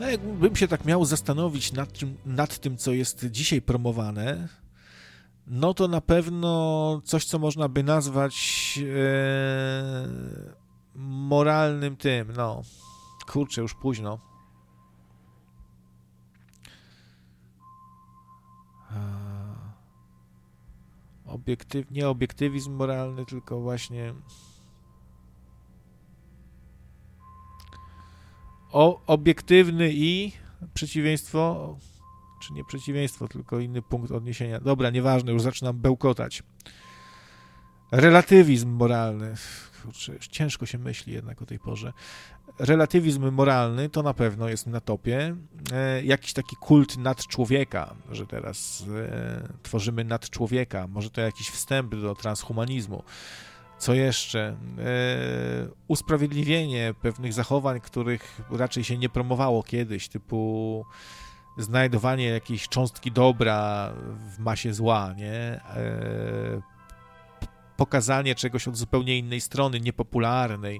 No jakbym się tak miał zastanowić nad tym, co jest dzisiaj promowane, no to na pewno coś, co można by nazwać moralnym tym, no. Kurczę, już późno. Nie obiektywizm moralny, tylko właśnie obiektywny i przeciwieństwo, czy nie przeciwieństwo, tylko inny punkt odniesienia. Dobra, nieważne, już zaczynam bełkotać. Relatywizm moralny. Kurczę, już ciężko się myśli jednak o tej porze. Relatywizm moralny to na pewno jest na topie. Jakiś taki kult nadczłowieka, że teraz tworzymy nadczłowieka. Może to jakiś wstęp do transhumanizmu. Co jeszcze? Usprawiedliwienie pewnych zachowań, których raczej się nie promowało kiedyś, typu znajdowanie jakiejś cząstki dobra w masie zła, nie? Pokazanie czegoś od zupełnie innej strony, niepopularnej.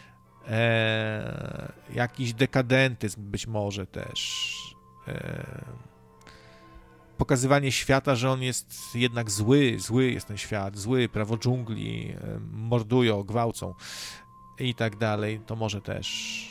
Jakiś dekadentyzm być może też. Pokazywanie świata, że on jest jednak zły jest ten świat, zły, prawo dżungli, mordują, gwałcą i tak dalej, to może też.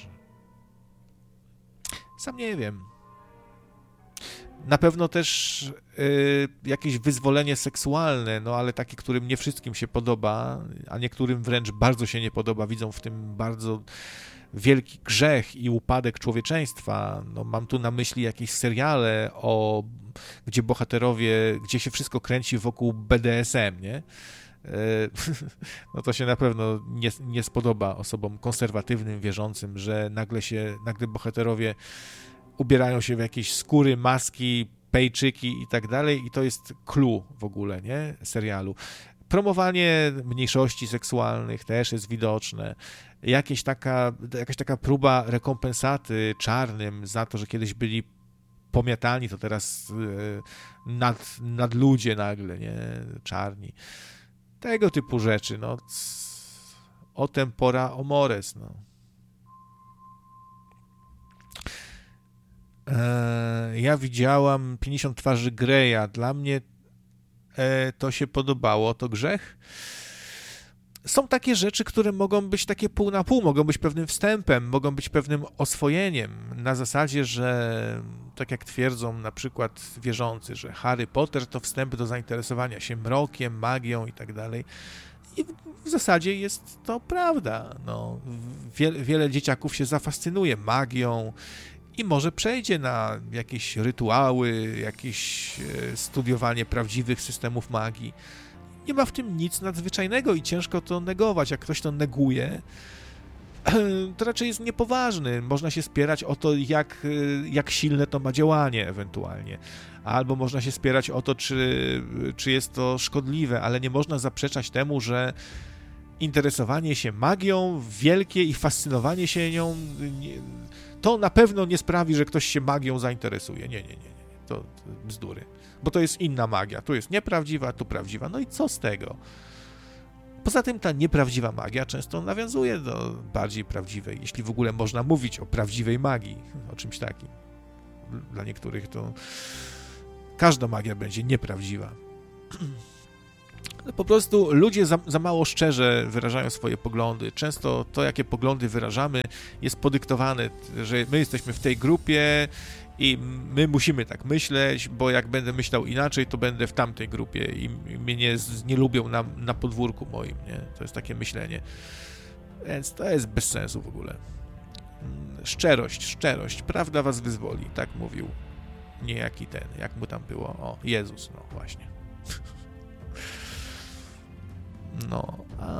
Sam nie wiem. Na pewno też jakieś wyzwolenie seksualne, no ale takie, którym nie wszystkim się podoba, a niektórym wręcz bardzo się nie podoba, widzą w tym bardzo wielki grzech i upadek człowieczeństwa. No, mam tu na myśli jakieś seriale, gdzie bohaterowie, gdzie się wszystko kręci wokół BDSM, nie? No to się na pewno nie spodoba osobom konserwatywnym, wierzącym, że nagle bohaterowie ubierają się w jakieś skóry, maski, pejczyki i tak dalej i to jest clue w ogóle, nie? Serialu. Promowanie mniejszości seksualnych też jest widoczne. Jakaś taka próba rekompensaty czarnym za to, że kiedyś byli pomiatani, to teraz nad ludzie nagle, nie? Czarni. Tego typu rzeczy, no. O tempora o mores, no. Ja widziałam 50 twarzy Greya. Dla mnie to się podobało. To grzech? Są takie rzeczy, które mogą być takie pół na pół, mogą być pewnym wstępem, mogą być pewnym oswojeniem. Na zasadzie, że tak jak twierdzą na przykład wierzący, że Harry Potter to wstęp do zainteresowania się mrokiem, magią i tak dalej. I w zasadzie jest to prawda. No, wiele dzieciaków się zafascynuje magią i może przejdzie na jakieś rytuały, jakieś studiowanie prawdziwych systemów magii. Nie ma w tym nic nadzwyczajnego i ciężko to negować. Jak ktoś to neguje, to raczej jest niepoważny. Można się spierać o to, jak silne to ma działanie ewentualnie. Albo można się spierać o to, czy jest to szkodliwe, ale nie można zaprzeczać temu, że interesowanie się magią wielkie i fascynowanie się nią to na pewno nie sprawi, że ktoś się magią zainteresuje. Nie. To bzdury. Bo to jest inna magia. Tu jest nieprawdziwa, tu prawdziwa. No i co z tego? Poza tym ta nieprawdziwa magia często nawiązuje do bardziej prawdziwej, jeśli w ogóle można mówić o prawdziwej magii, o czymś takim. Dla niektórych to każda magia będzie nieprawdziwa. Po prostu ludzie za mało szczerze wyrażają swoje poglądy. Często to, jakie poglądy wyrażamy, jest podyktowane, że my jesteśmy w tej grupie i my musimy tak myśleć, bo jak będę myślał inaczej, to będę w tamtej grupie i mnie nie lubią na podwórku moim, nie? To jest takie myślenie. Więc to jest bez sensu w ogóle. Szczerość, prawda was wyzwoli, tak mówił niejaki ten, jak mu tam było, o, Jezus, no właśnie. No,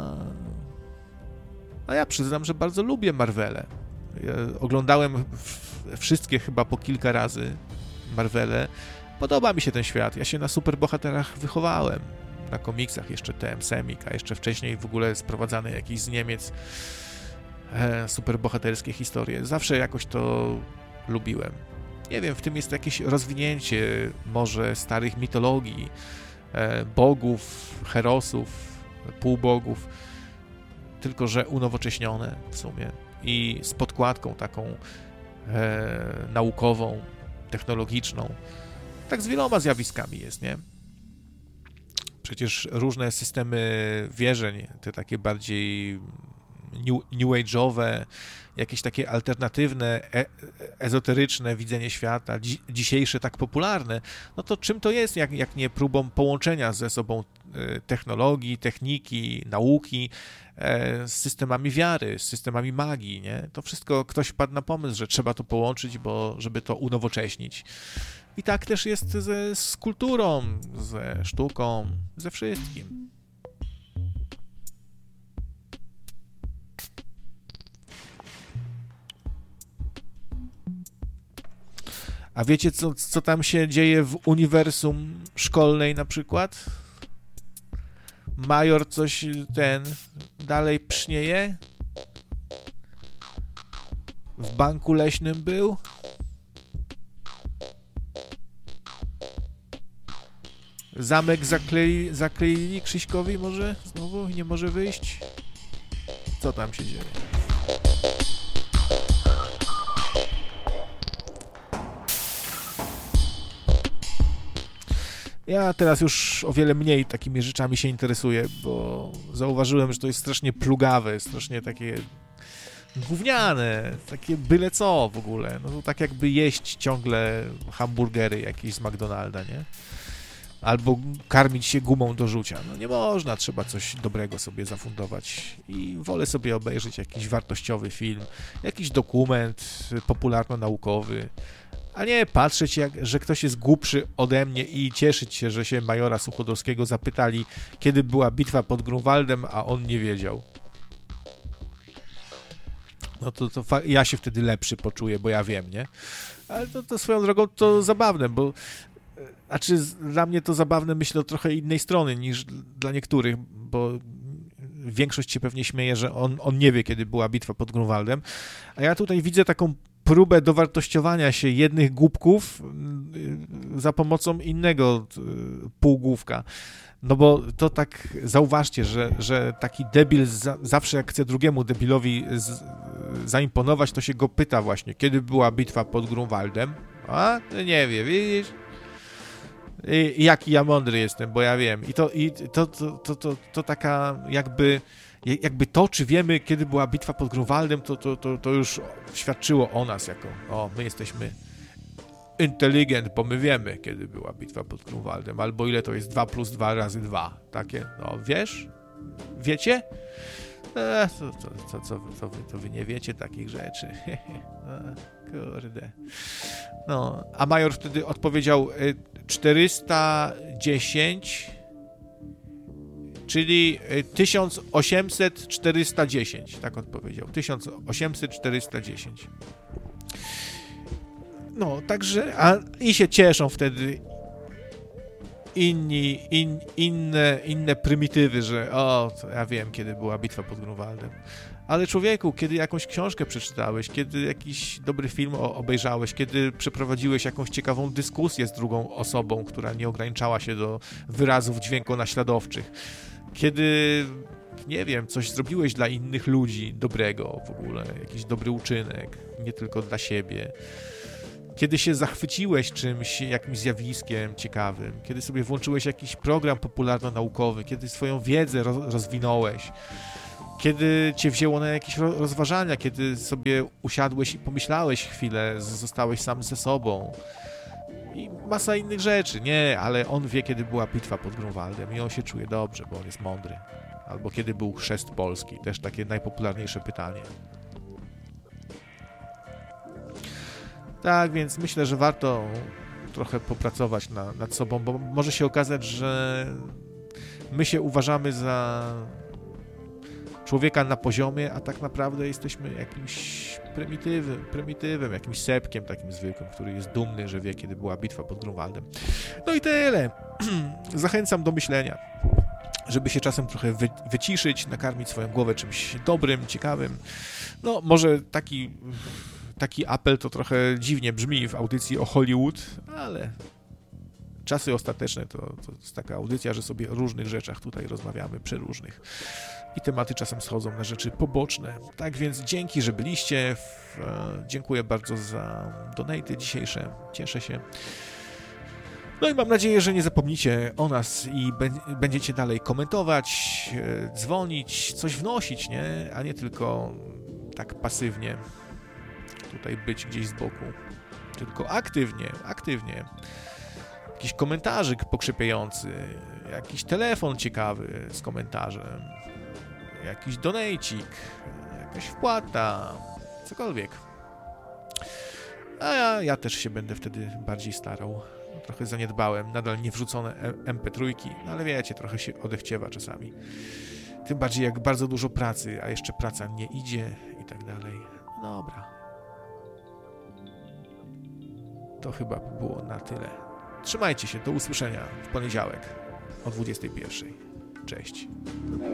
a ja przyznam, że bardzo lubię Marvele. Ja oglądałem wszystkie chyba po kilka razy Marvele. Podoba mi się ten świat. Ja się na superbohaterach wychowałem. Na komiksach jeszcze TM Semik, a jeszcze wcześniej w ogóle sprowadzane jakieś z Niemiec superbohaterskie historie. Zawsze jakoś to lubiłem. Nie wiem, w tym jest jakieś rozwinięcie może starych mitologii, bogów, herosów, półbogów, tylko że unowocześnione w sumie i z podkładką taką naukową, technologiczną. Tak z wieloma zjawiskami jest, nie? Przecież różne systemy wierzeń, te takie bardziej new age'owe, jakieś takie alternatywne, ezoteryczne widzenie świata, dzisiejsze tak popularne, no to czym to jest, jak nie próbą połączenia ze sobą technologii, techniki, nauki z systemami wiary, z systemami magii, nie? To wszystko ktoś wpadł na pomysł, że trzeba to połączyć, żeby to unowocześnić. I tak też jest z kulturą, ze sztuką, ze wszystkim. A wiecie, co tam się dzieje w uniwersum szkolnej na przykład? Major coś dalej psznieje? W banku leśnym był? Zamek zakleili Krzyśkowi może? Znowu nie może wyjść? Co tam się dzieje? Ja teraz już o wiele mniej takimi rzeczami się interesuję, bo zauważyłem, że to jest strasznie plugawe, strasznie takie gówniane, takie byle co w ogóle. No to tak jakby jeść ciągle hamburgery jakieś z McDonalda, nie? Albo karmić się gumą do rzucia. No nie można, trzeba coś dobrego sobie zafundować i wolę sobie obejrzeć jakiś wartościowy film, jakiś dokument popularno-naukowy, a nie patrzeć, że ktoś jest głupszy ode mnie i cieszyć się, że się majora Suchodolskiego zapytali, kiedy była bitwa pod Grunwaldem, a on nie wiedział. No to ja się wtedy lepszy poczuję, bo ja wiem, nie? Ale to swoją drogą to zabawne, bo znaczy dla mnie to zabawne, myślę, o trochę innej strony niż dla niektórych, bo większość się pewnie śmieje, że on nie wie, kiedy była bitwa pod Grunwaldem, a ja tutaj widzę taką próbę dowartościowania się jednych głupków za pomocą innego półgłówka. No bo to tak, zauważcie, że taki debil zawsze jak chce drugiemu debilowi zaimponować, to się go pyta właśnie, kiedy była bitwa pod Grunwaldem? A? Nie wie, widzisz? I jaki ja mądry jestem, bo ja wiem. I to taka jakby to, czy wiemy, kiedy była bitwa pod Grunwaldem, to już świadczyło o nas jako, my jesteśmy inteligent, bo my wiemy, kiedy była bitwa pod Grunwaldem, albo ile to jest 2 + 2 razy 2. Takie, wiesz? Wiecie? To wy nie wiecie takich rzeczy. Kurde. No, a major wtedy odpowiedział 410, czyli 1800-410, tak odpowiedział. 1800-410. No, także, i się cieszą wtedy inne prymitywy, że ja wiem, kiedy była bitwa pod Grunwaldem. Ale człowieku, kiedy jakąś książkę przeczytałeś, kiedy jakiś dobry film obejrzałeś, kiedy przeprowadziłeś jakąś ciekawą dyskusję z drugą osobą, która nie ograniczała się do wyrazów dźwiękonaśladowczych, kiedy, nie wiem, coś zrobiłeś dla innych ludzi dobrego w ogóle, jakiś dobry uczynek, nie tylko dla siebie, kiedy się zachwyciłeś czymś, jakimś zjawiskiem ciekawym, kiedy sobie włączyłeś jakiś program popularno-naukowy, kiedy swoją wiedzę rozwinąłeś, kiedy cię wzięło na jakieś rozważania, kiedy sobie usiadłeś i pomyślałeś chwilę, zostałeś sam ze sobą i masa innych rzeczy. Nie, ale on wie, kiedy była bitwa pod Grunwaldem i on się czuje dobrze, bo on jest mądry. Albo kiedy był chrzest Polski, też takie najpopularniejsze pytanie. Tak, więc myślę, że warto trochę popracować nad sobą, bo może się okazać, że my się uważamy za człowieka na poziomie, a tak naprawdę jesteśmy jakimś prymitywem, jakimś sepkiem takim zwykłym, który jest dumny, że wie, kiedy była bitwa pod Grunwaldem. No i tyle. Zachęcam do myślenia, żeby się czasem trochę wyciszyć, nakarmić swoją głowę czymś dobrym, ciekawym. No, może taki apel to trochę dziwnie brzmi w audycji o Hollywood, ale Czasy ostateczne to jest taka audycja, że sobie o różnych rzeczach tutaj rozmawiamy, przeróżnych. I tematy czasem schodzą na rzeczy poboczne. Tak więc dzięki, że byliście. Dziękuję bardzo za donaty dzisiejsze. Cieszę się. No i mam nadzieję, że nie zapomnicie o nas i będziecie dalej komentować, dzwonić, coś wnosić, nie? A nie tylko tak pasywnie tutaj być gdzieś z boku. Tylko aktywnie. Jakiś komentarzyk pokrzepiający, jakiś telefon ciekawy z komentarzem, jakiś donejcik, jakaś wpłata, cokolwiek. A ja też się będę wtedy bardziej starał. Trochę zaniedbałem, nadal nie wrzucone MP3, no ale wiecie, trochę się odechciewa czasami. Tym bardziej jak bardzo dużo pracy, a jeszcze praca nie idzie i tak dalej. No dobra. To chyba by było na tyle. Trzymajcie się, do usłyszenia w poniedziałek o 21:00. Cześć.